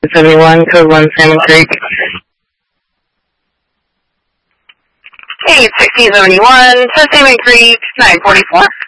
71, code 1, Salmon Creek. 86071 to Salmon Creek, 944.